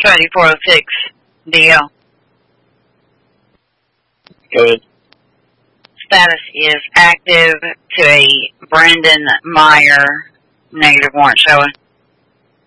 7406 DL. Good. Status is active to a Brandon Meyer. Negative warrant showing.